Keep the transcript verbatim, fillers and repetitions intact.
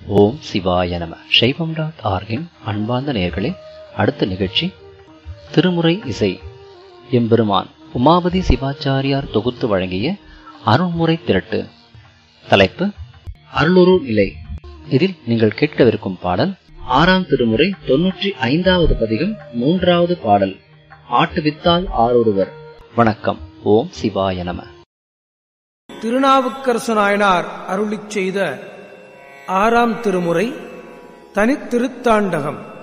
ஓம் சிவாய நம. சைவம் டாட் ஆர்கின் அன்பார்ந்த நேயர்களே, அடுத்த நிகழ்ச்சி திருமுறை இசை. எம்பெருமான் உமாபதி சிவாச்சாரியார் தொகுத்து வழங்கிய அருள்முறை திரட்டு. தலைப்பு அருளுரு நிலை. இதில் நீங்கள் கேட்கவிருக்கும் பாடல் ஆறாம் திருமுறை தொன்னூற்றி ஐந்தாவது பதிகம், மூன்றாவது பாடல். ஆட்டுவித்தால் ஆரொருவர். வணக்கம். ஓம் சிவாய நம. திருநாவுக்கரசு நாயனார் அருளிச் செய்த ஆறாம் திருமுறை தனித்திருத்தாண்டகம்.